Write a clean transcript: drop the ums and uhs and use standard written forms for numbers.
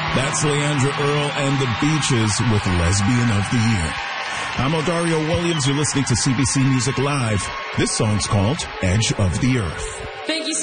That's Leandra Earl and the Beaches with Lesbian of the Year. I'm Odario Williams. You're listening to CBC Music Live. This song's called Edge of the Earth. Thank you so